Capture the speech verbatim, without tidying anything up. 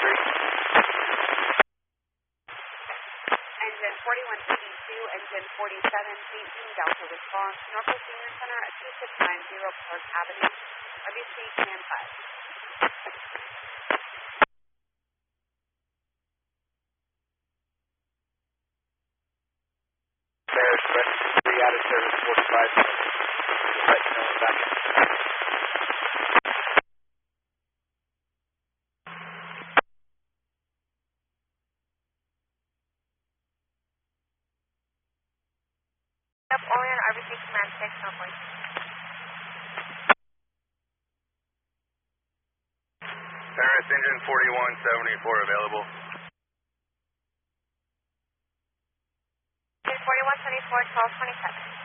three. Engine forty-one eighty-two, engine forty-seven, eighteen Delta response, Norfolk Senior Center at two six nine zero Park Avenue, R B C stand by. Bear Express three out of service forty-five minutes. Let you know back in. Orion, R B C Command six, Norfolk. Paris engine forty-one seventy-four available. Engine forty-one seventy-four, twelve twenty-seven.